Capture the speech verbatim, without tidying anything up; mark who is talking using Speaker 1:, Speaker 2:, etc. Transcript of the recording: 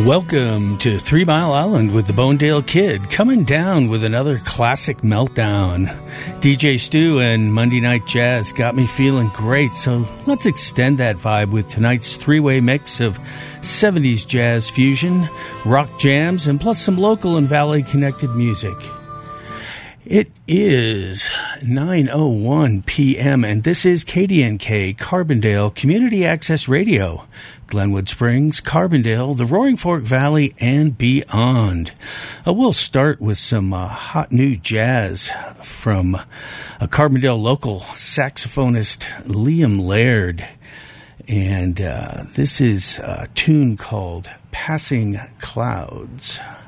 Speaker 1: Welcome to Three Mile Island with the Bonedale Kid, coming down with another classic meltdown. D J Stu and Monday Night Jazz got me feeling great, so let's extend that vibe with tonight's three-way mix of seventies jazz fusion, rock jams, and plus some local and valley-connected music. It is nine oh one p.m., and this is K D N K, Carbondale Community Access Radio, Glenwood Springs, Carbondale, the Roaring Fork Valley, and beyond. Uh, we'll start with some uh, hot new jazz from a Carbondale local saxophonist, Liam Laird. And uh, this is a tune called Passing Clouds.